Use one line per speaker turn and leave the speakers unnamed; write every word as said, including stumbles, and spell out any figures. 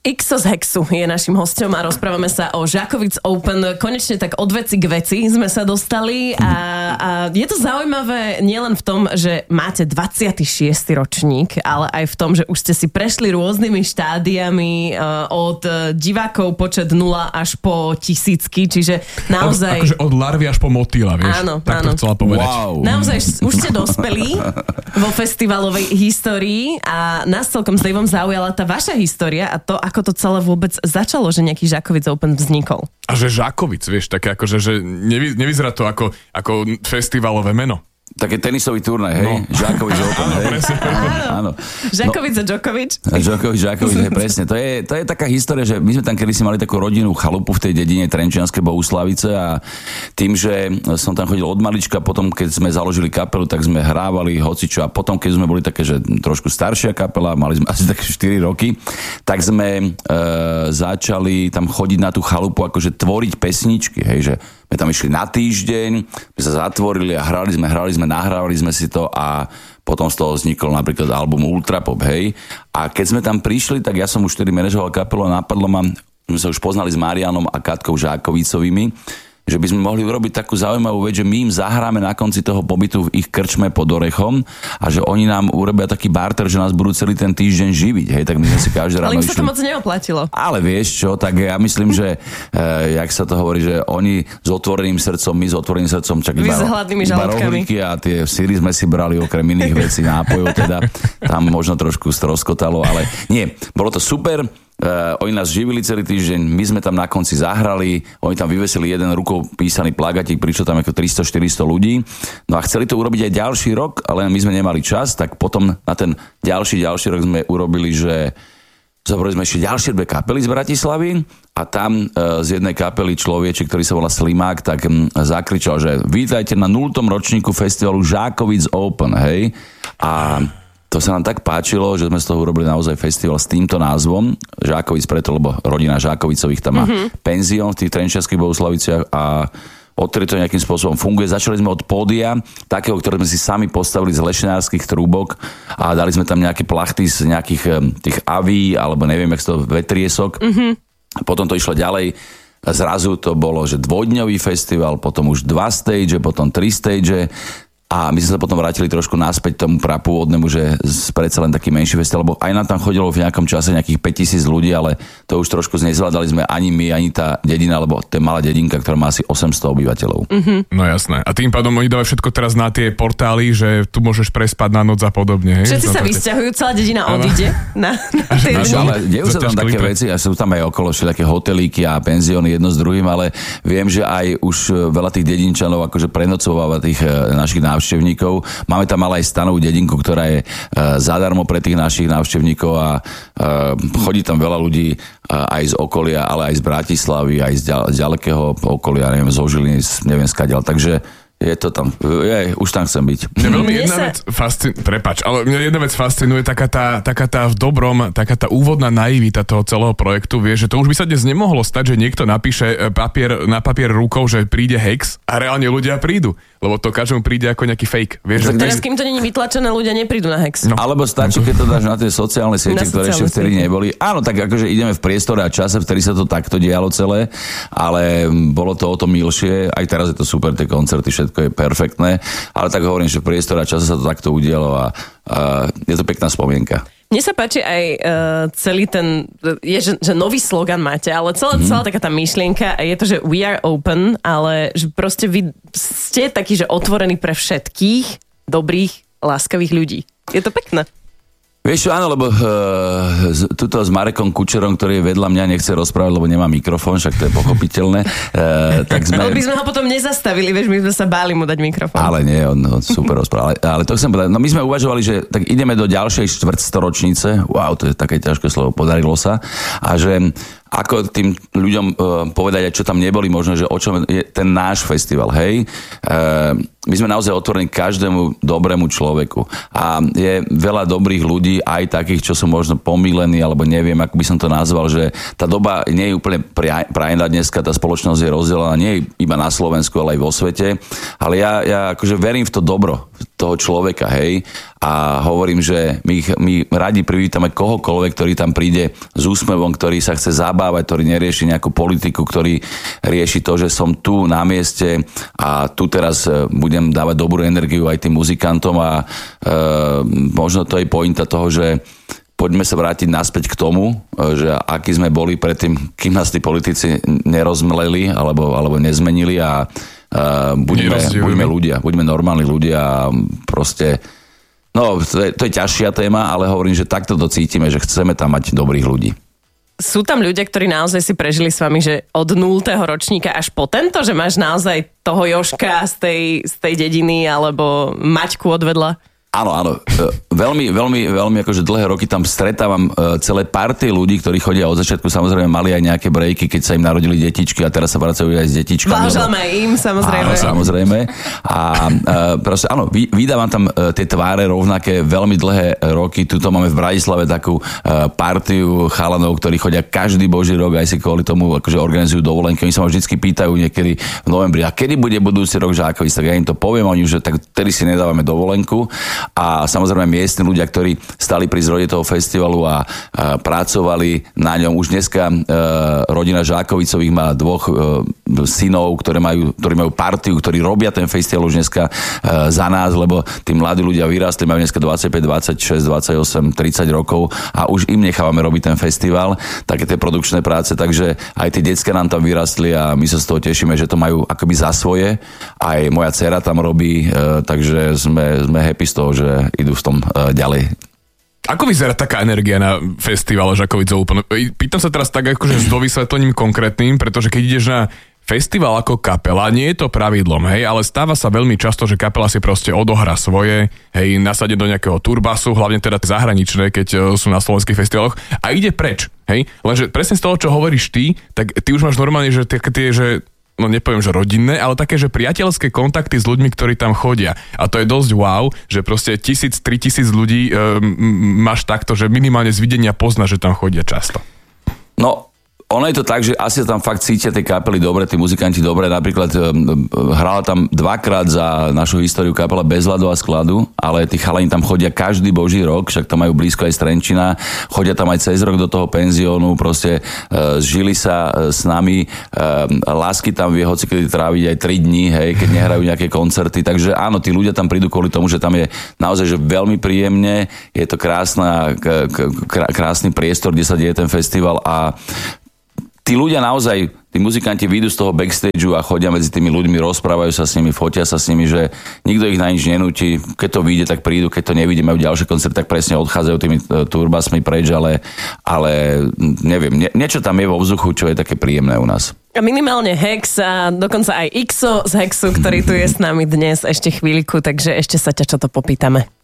Ixos Hexu je našim hosťom a rozprávame sa o Žakovic Open. Konečne tak od veci k veci sme sa dostali a, a je to zaujímavé nielen v tom, že máte dvadsiaty šiesty ročník, ale aj v tom, že už ste si prešli rôznymi štádiami uh, od divákov počet nula až po tisícky, čiže naozaj...
Od, akože od larvy až po motýla, vieš?
Áno,
tak
áno.
to chcela povedať.
Wow.
Naozaj už ste dospeli vo festivalovej histórii a nás celkom s Davom zaujala tá vaša história a to, ako to celé vôbec začalo, že nejaký Žakovic Open vznikol.
A že Žakovic, vieš, také akože, že nevy, nevyzerá to ako, ako festivalové meno.
Také tenisový turnaj, hej? No. Žakovič Open, hej? Áno.
Žakovic a Djokovic.
Žakovič, Žakovič, hej, presne. To je, to je taká história, že my sme tam kedysi mali takú rodinnú chalupu v tej dedine Trenčianske Bohuslavice a tým, že som tam chodil od malička, potom keď sme založili kapelu, tak sme hrávali hocičo a potom keď sme boli také, že trošku staršia kapela, mali sme asi také štyri roky, tak sme e, začali tam chodiť na tú chalupu, akože tvoriť pesničky, hej, že my tam išli na týždeň, my sa zatvorili a hrali sme, hrali sme, nahrávali sme si to a potom z toho vznikol napríklad album Ultrapop, hej. A keď sme tam prišli, tak ja som už vtedy manažoval kapelu a napadlo ma, my sa už poznali s Marianom a Katkou Žákovicovými, že by sme mohli urobiť takú zaujímavú vec, že my im zahráme na konci toho pobytu v ich krčme pod Orechom a že oni nám urobia taký barter, že nás budú celý ten týždeň živiť. Hej, tak my sme si každé ráno
Ale im sa
išli...
to moc neoplatilo.
Ale vieš čo, tak ja myslím, že e, jak sa to hovorí, že oni s otvoreným srdcom, my s otvoreným srdcom, čak
Vy
iba,
s hladnými
iba
žalúdkami.
rohlíky a tie syry sme si brali okrem iných vecí, nápojov, teda tam možno trošku stroskotalo, ale nie, bolo to super. Uh, oni nás živili celý týždeň, my sme tam na konci zahrali, oni tam vyvesili jeden rukou písaný plagatík, prišlo tam ako tristo štyristo ľudí. No a chceli to urobiť aj ďalší rok, ale my sme nemali čas, tak potom na ten ďalší, ďalší rok sme urobili, že zobrali sme ešte ďalšie dve kapely z Bratislavy a tam uh, z jednej kapely človeček, ktorý sa volá Slimák, tak um, zakričal, že vítajte na nultom ročníku festivalu Žákovic Open, hej. A to sa nám tak páčilo, že sme z toho urobili naozaj festival s týmto názvom. Žákovic preto, lebo rodina Žákovicových tam má mm-hmm. penzión v tých Trenčianskych Bohuslaviciach a odtedy to nejakým spôsobom funguje. Začali sme od pódia, takého, ktoré sme si sami postavili z lešinárskych trúbok a dali sme tam nejaké plachty z nejakých tých aví, alebo neviem, jak to vetriesok. Mm-hmm. Potom to išlo ďalej. Zrazu to bolo, že dvojdňový festival, potom už dva stage, potom tri stage. A my sme sa potom vrátili trošku naspäť tomu prapôvodnému, že predsa len taký menší festival, lebo aj nám tam chodilo v nejakom čase nejakých päťtisíc ľudí, ale to už trošku nezvládali sme ani my, ani tá dedina, lebo to je malá dedinka, ktorá má asi osemsto obyvateľov. Mm-hmm.
No jasné. A tým pádom oni dávajú všetko teraz na tie portály, že tu môžeš prespať na noc a podobne. Hej?
Všetci sa vysťahujú, celá dedina odíde na, na tie
dni. Ale dejú sa tam také veci a sú tam aj okolo všelijaké hotelíky a penzióny jedno s druhým, ale viem, že aj už veľa tých dedinčanov akože prenocováva tých našich návštevníkov. Máme tam ale aj stanovú dedinku, ktorá je uh, zadarmo pre tých našich návštevníkov a uh, chodí tam veľa ľudí uh, aj z okolia, ale aj z Bratislavy, aj z, ďal, z ďalekého okolia, neviem, z Ožiliny, neviem skadiaľ. Takže je to tam, je, už tam chcem byť.
Mňa veľmi jedna sa... vec fascinuje, prepáč, ale mňa jedna vec fascinuje, taká tá, taká tá v dobrom, taká tá úvodná naivita toho celého projektu, vieš, že to už by sa dnes nemohlo stať, že niekto napíše papier, na papier rukou, že príde hex a reálne ľudia prídu, lebo to každému príde ako nejaký fake, vieš.
Že... Teraz, kým to nie je vytlačené, ľudia neprídu na hex.
No. Alebo stačí, keď to dáš na tie sociálne siete, ktoré ešte vtedy neboli. Áno, tak akože ideme v priestore a čase, vtedy sa to takto dialo celé, ale bolo to o to milšie, aj teraz je to super, tie koncerty, všetko je perfektné, ale tak hovorím, že v priestore a čase sa to takto udialo a, a je to pekná spomienka.
Mne sa páči aj uh, celý ten, je, že, že nový slogan máte, ale celá, celá taká tá myšlienka je to, že we are open, ale že proste vy ste takí, že otvorení pre všetkých dobrých, láskavých ľudí. Je to pekné.
Vieš čo, áno, lebo uh, tuto s Marekom Kučerom, ktorý je vedľa mňa, nechce rozprávať, lebo nemá mikrofón, však to je pochopiteľné. Uh, tak sme...
Ale by sme ho potom nezastavili, vieš, my sme sa báli mu dať mikrofón.
Ale nie, on, on super rozprával. Ale, ale to chcem povedať, no my sme uvažovali, že tak ideme do ďalšej štvrtstoročnice, wow, to je také ťažké slovo, podarilo sa, a že ako tým ľuďom uh, povedať, čo tam neboli, možno, že o čom je ten náš festival, hej. Uh, my sme naozaj otvorení každému dobrému človeku. A je veľa dobrých ľudí, aj takých, čo sú možno pomílení, alebo neviem, ako by som to nazval, že tá doba nie je úplne prajná dneska, tá spoločnosť je rozdelená nie iba na Slovensku, ale aj vo svete. Ale ja, ja akože verím v to dobro. toho človeka, hej. A hovorím, že my, my radi privítame kohokoľvek, ktorý tam príde s úsmevom, ktorý sa chce zabávať, ktorý nerieši nejakú politiku, ktorý rieši to, že som tu na mieste a tu teraz budem dávať dobrú energiu aj tým muzikantom a e, možno to je pointa toho, že poďme sa vrátiť naspäť k tomu, že akí sme boli predtým, kým nás tí politici nerozmleli alebo, alebo nezmenili a uh, buďme, buďme ľudia, buďme normálni ľudia a proste, no to je, to je ťažšia téma, ale hovorím, že takto to cítime, že chceme tam mať dobrých ľudí.
Sú tam ľudia, ktorí naozaj si prežili s vami, že od nultého ročníka až po tento, že máš naozaj toho Jožka z tej, z tej dediny alebo Maťku odvedla?
Áno, áno. Veľmi, veľmi, veľmi akože dlhé roky tam stretávam celé party ľudí, ktorí chodia od začiatku, samozrejme mali aj nejaké breaky, keď sa im narodili detičky a teraz sa vracajú aj s detičkami.
Blahoželáme aj im, samozrejme.
Áno, samozrejme. A proste, áno, vydávam tam tie tváre rovnaké veľmi dlhé roky. Tuto máme v Bratislave takú partiu chalanov, ktorí chodia každý boží rok, aj si kvôli tomu akože organizujú dovolenky. Oni sa ma vždycky pýtajú niekedy v novembri, a kedy bude budúci rok Žákovic, tak ja im to poviem, oni už, že tak tedy si nedávame dovolenku. A samozrejme miestni ľudia, ktorí stali pri zrode toho festivalu a, a pracovali na ňom. Už dneska e, rodina Žákovicových má dvoch e, synov, ktoré majú, ktorí majú partiu, ktorí robia ten festival už dneska e, za nás, lebo tí mladí ľudia vyrástli, majú dneska dvadsaťpäť, dvadsaťšesť, dvadsaťosem, tridsať rokov a už im nechávame robiť ten festival, také tie produkčné práce, takže aj tie decká nám tam vyrastli a my sa z toho tešíme, že to majú akoby za svoje. Aj moja dcera tam robí, e, takže sme, sme happy z toho, že idú v tom uh, ďalej.
Ako vyzerá taká energia na festivale Žákovic Open? Pýtam sa teraz tak akože s dovysvetlením konkrétnym, pretože keď ideš na festival ako kapela, nie je to pravidlom, hej, ale stáva sa veľmi často, že kapela si proste odohrá svoje, hej, nasadne do nejakého turbasu, hlavne teda zahraničné, keď sú na slovenských festivaloch a ide preč, hej. Lenže presne z toho, čo hovoríš ty, tak ty už máš normálne, že tie, že no nepoviem, že rodinné, ale také, že priateľské kontakty s ľuďmi, ktorí tam chodia. A to je dosť wow, že proste tisíc, tri tisíc ľudí um, máš takto, že minimálne z videnia pozná, že tam chodia často.
No, ono je to tak, že asi tam fakt cítia tie kapely dobre, tí muzikanti dobre. Napríklad um, hrala tam dvakrát za našu históriu kapela Bez ľadu a skladu, ale tí chalani tam chodia každý boží rok, však tam majú blízko aj z Trenčína, chodia tam aj cez rok do toho penziónu, proste uh, žili sa uh, s nami, uh, lásky tam vie hocikedy tráviť aj tri dni, hej, keď nehrajú nejaké koncerty, takže áno, tí ľudia tam prídu kvôli tomu, že tam je naozaj že veľmi príjemne, je to krásna, k, k, krásny priestor, kde sa deje ten festival a tí ľudia naozaj, tí muzikanti vyjdú z toho backstageu a chodia medzi tými ľuďmi, rozprávajú sa s nimi, fotia sa s nimi, že nikto ich na nič nenúti. Keď to vyjde, tak prídu, keď to nevidí, majú ďalšie koncerty, tak presne odchádzajú tými turbasmi preč, ale, ale neviem, nie, niečo tam je vo vzduchu, čo je také príjemné u nás.
A minimálne Hex a dokonca aj Xo z Hexu, ktorý tu je s nami dnes ešte chvíľku, takže ešte sa ťa čo to popýtame.